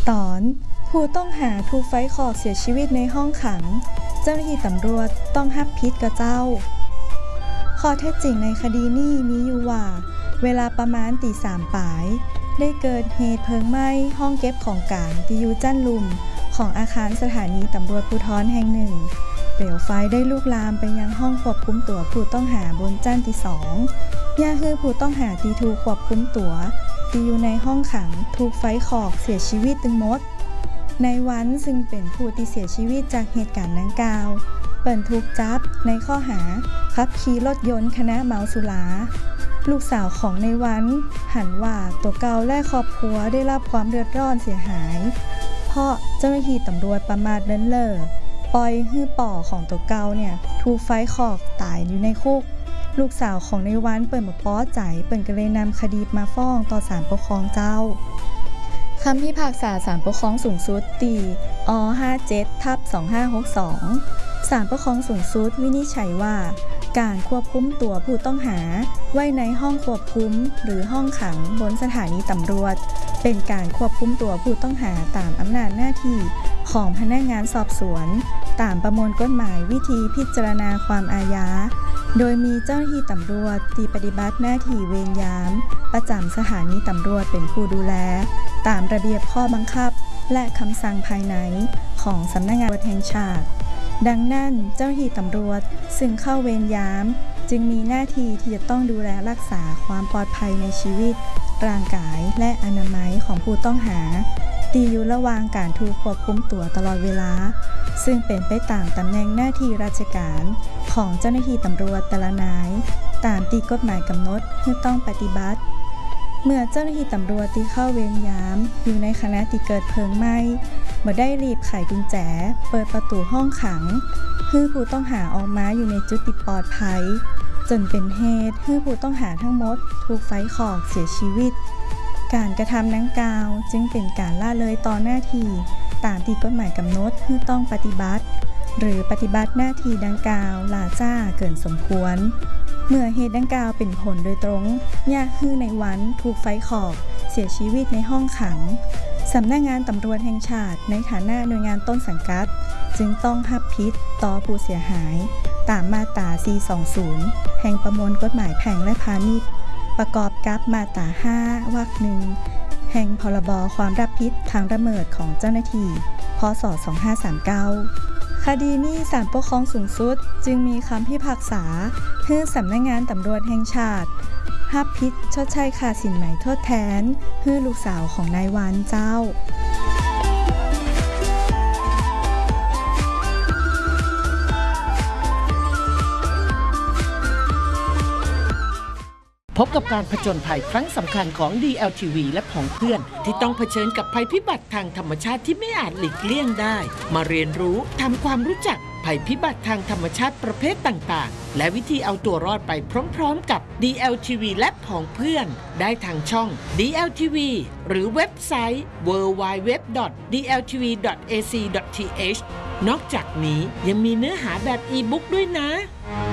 ตอนผู้ต้องหาถูกไฟคอกเสียชีวิตในห้องขังเจ้าหน้าที่ตำรวจต้องรับผิดกับเจ้าข้อเท็จจริงในคดีนี้มีอยู่ว่าเวลาประมาณตี 3 ปลายได้เกิดเหตุเพลิงไหม้ห้องเก็บของกลางที่อยู่จั่นลุมของอาคารสถานีตำรวจภูธรแห่งหนึ่งเปลวไฟได้ลุกลามไปยังห้องควบคุมตัวผู้ต้องหาบนจั่นที่ 2ย่าคือผู้ต้องหาที่ถูกควบคุมตัวที่อยู่ในห้องขังถูกไฟคอกเสียชีวิตทั้งหมดในวันซึ่งเป็นผู้ที่เสียชีวิตจากเหตุการณ์ดังกล่าวเปิ่นถูกจับในข้อหาขับขี่รถยนต์ขณะเมาสุราลูกสาวของในวันหันว่าตัวเก่าและครอบครัวได้รับความเดือดร้อนเสียหายเพราะเจ้าหน้าที่ตำรวจประมาทเลินเล่อปล่อยให้ป่อของตัวเก่าถูกไฟคอกตายอยู่ในคุกลูกสาวของในวันเปิ่นมาป้อใจเปิ่นก็เลยนำคดีมาฟ้องต่อศาลปกครองเจ้าคำพิพากษาศาลปกครองสูงสุดตีอ57/2562ศาลปกครองสูงสุดวินิจฉัยว่าการควบคุมตัวผู้ต้องหาไว้ในห้องควบคุมหรือห้องขังบนสถานีตำรวจเป็นการควบคุมตัวผู้ต้องหาตามอำนาจหน้าที่ของพนักงานสอบสวนตามประมวลกฎหมายวิธีพิจารณาความอาญาโดยมีเจ้าหน้าที่ตำรวจที่ปฏิบัติหน้าที่เวรยามประจำสถานีตำรวจเป็นผู้ดูแลตามระเบียบข้อบังคับและคำสั่งภายในของสำนักงานตำรวจแห่งชาติดังนั้นเจ้าหน้าที่ตำรวจซึ่งเข้าเวรยามจึงมีหน้าที่ที่จะต้องดูแลรักษาความปลอดภัยในชีวิตร่างกายและอนามัยของผู้ต้องหาที่อยู่ระหว่างการถูกควบคุมตัวตลอดเวลาซึ่งเป็นไปตามตำแหน่งหน้าที่ราชการของเจ้าหน้าที่ตำรวจแต่ละนายตามที่กฎหมายกำหนดที่ต้องปฏิบัติเมื่อเจ้าหน้าที่ตำรวจที่เข้าเวรยามอยู่ในขณะที่เกิดเพลิงไหม้เมื่อได้รีบไขกุญแจเปิดประตูห้องขังให้ผู้ต้องหาออกมาอยู่ในจุดที่ปลอดภัยจนเป็นเหตุให้ผู้ต้องหาทั้งหมดถูกไฟคอกเสียชีวิตการกระทำดังกล่าวจึงเป็นการละเลยต่อหน้าที่ตามที่กฎหมายกำหนดที่ต้องปฏิบัติหรือปฏิบัติหน้าที่ดังกล่าวล่าช้าเกินสมควรเมื่อเหตุดังกล่าวเป็นผลโดยตรงย่าฮื้อในวันถูกไฟคอกเสียชีวิตในห้องขังสำนักงานตำรวจแห่งชาติในฐานะหน่วยงานต้นสังกัดจึงต้องรับผิดต่อผู้เสียหายตามมาตรา 420 แห่งประมวลกฎหมายแพ่งและพาณิชย์ประกอบกับมาตรา 5 วรรค 1 แห่งพรบความรับผิดทางละเมิดของเจ้าหน้าที่พ.ศ. 2539คดีนี้ศาลปกครองสูงสุดจึงมีคำพิพากษาให้สำนักงานตำรวจแห่งชาติรับผิดชดใช้ค่าสินไหมทดแทนให้ลูกสาวของนายวานเจ้าพบกับการผจญภัยครั้งสำคัญของ DLTV และผองเพื่อนที่ต้องเผชิญกับภัยพิบัติทางธรรมชาติที่ไม่อาจหลีกเลี่ยงได้มาเรียนรู้ทำความรู้จักภัยพิบัติทางธรรมชาติประเภทต่างๆและวิธีเอาตัวรอดไปพร้อมๆกับ DLTV และผองเพื่อนได้ทางช่อง DLTV หรือเว็บไซต์ www.dltv.ac.th นอกจากนี้ยังมีเนื้อหาแบบอีบุ๊กด้วยนะ